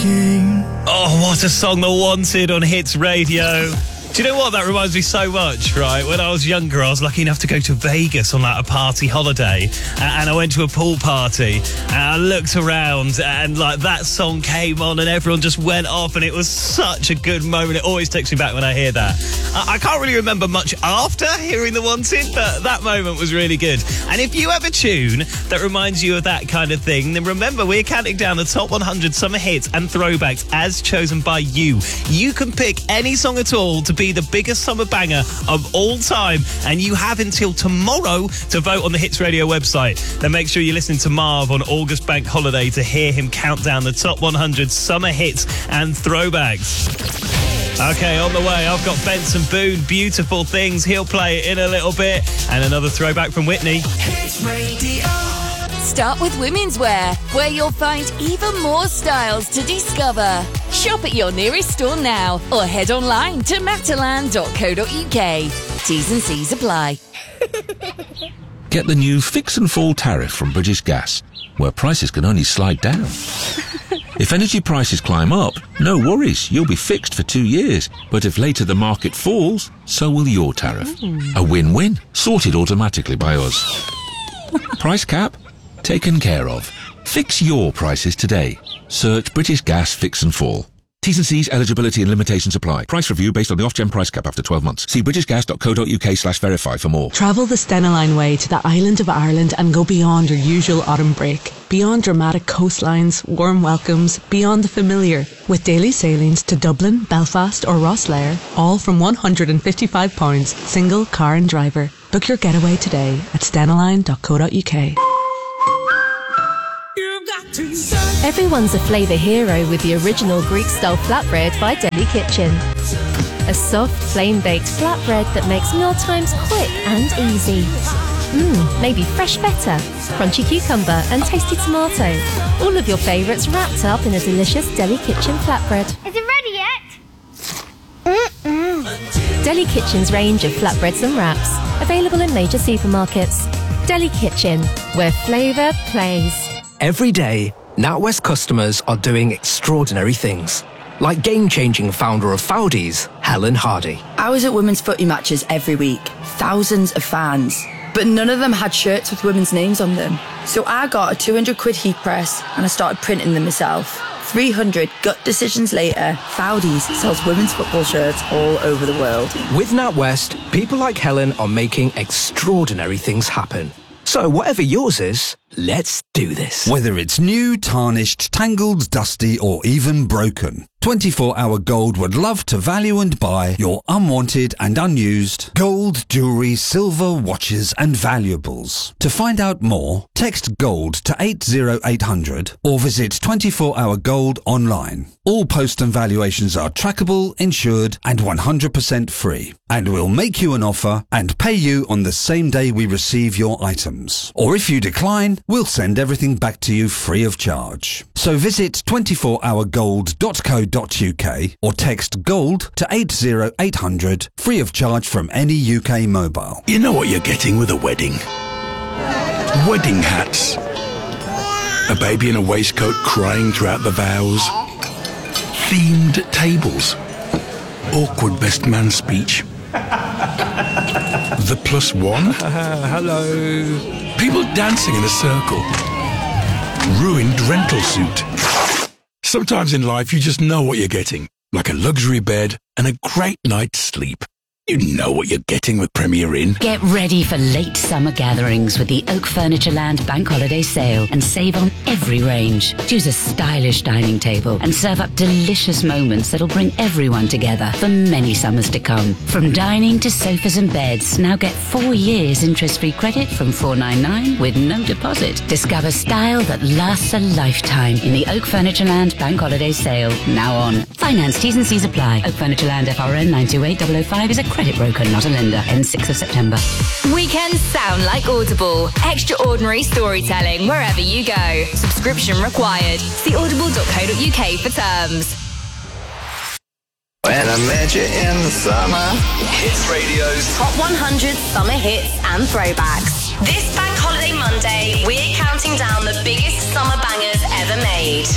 aching. Oh, what a song, The Wanted on Hits Radio. Do you know what? That reminds me so much, right? When I was younger, I was lucky enough to go to Vegas on like a party holiday, and I went to a pool party, and I looked around, and like that song came on, and everyone just went off, and it was such a good moment. It always takes me back when I hear that. I can't really remember much after hearing The Wanted, but that moment was really good. And if you have a tune that reminds you of that kind of thing, then remember, we're counting down the top 100 summer hits and throwbacks as chosen by you. You can pick any song at all to be the biggest summer banger of all time, and you have until tomorrow to vote on the Hits Radio website. Then make sure you listen to Marv on August Bank Holiday to hear him count down the top 100 summer hits and throwbacks. Okay, on the way, I've got Benson Boone, Beautiful Things. He'll play it in a little bit, and another throwback from Whitney. Hits Radio. Start with women's wear, where you'll find even more styles to discover. Shop at your nearest store now, or head online to matalan.co.uk. T's and C's apply. Get the new Fix and Fall tariff from British Gas, where prices can only slide down. If energy prices climb up, no worries, you'll be fixed for 2 years. But if later the market falls, so will your tariff. A win-win, sorted automatically by us. Price cap? Taken care of. Fix your prices today. Search British Gas Fix and Fall. T's and C's, eligibility and limitations apply. Price review based on the Ofgem price cap after 12 months. See britishgas.co.uk/verify for more. Travel the Stena Line way to the island of Ireland and go beyond your usual autumn break. Beyond dramatic coastlines, warm welcomes, beyond the familiar. With daily sailings to Dublin, Belfast or Rosslare, all from £155, single car and driver. Book your getaway today at stenaline.co.uk. Everyone's a flavour hero with the original Greek-style flatbread by Deli Kitchen. A soft, flame-baked flatbread that makes mealtimes quick and easy. Maybe fresh feta, crunchy cucumber and tasty tomato. All of your favourites wrapped up in a delicious Deli Kitchen flatbread. Is it ready yet? Deli Kitchen's range of flatbreads and wraps, available in major supermarkets. Deli Kitchen, where flavour plays. Every day, NatWest customers are doing extraordinary things, like game-changing founder of Foudies, Helen Hardy. I was at women's footy matches every week, thousands of fans, but none of them had shirts with women's names on them. So I got a £200 heat press and I started printing them myself. 300 gut decisions later, Foudies sells women's football shirts all over the world. With NatWest, people like Helen are making extraordinary things happen. So whatever yours is, let's do this. Whether it's new, tarnished, tangled, dusty or even broken, 24 Hour Gold would love to value and buy your unwanted and unused gold, jewellery, silver, watches and valuables. To find out more, text GOLD to 80800 or visit 24 Hour Gold online. All post and valuations are trackable, insured and 100% free. And we'll make you an offer and pay you on the same day we receive your items. Or if you decline, we'll send everything back to you free of charge. So visit 24hourgold.co.uk or text GOLD to 80800 free of charge from any UK mobile. You know what you're getting with a wedding? Wedding hats. A baby in a waistcoat crying throughout the vows. Themed tables. Awkward best man speech. The +1. Hello. People dancing in a circle. Ruined rental suit. Sometimes in life you just know what you're getting. Like a luxury bed and a great night's sleep. You know what you're getting with Premier Inn. Get ready for late summer gatherings with the Oak Furniture Land Bank Holiday Sale and save on every range. Choose a stylish dining table and serve up delicious moments that'll bring everyone together for many summers to come. From dining to sofas and beds, now get 4 years interest-free credit from $499 with no deposit. Discover style that lasts a lifetime in the Oak Furniture Land Bank Holiday Sale, now on. Finance T's and C's apply. Oak Furniture Land FRN 928005 is a credit broker, not a lender. Ends 6th of September. Weekends sound like Audible. Extraordinary storytelling wherever you go. Subscription required. See audible.co.uk for terms. When I met you in the summer. Hits Radio's Top 100 Summer Hits and Throwbacks. This Bank Holiday Monday, we're counting down the biggest summer bangers ever made.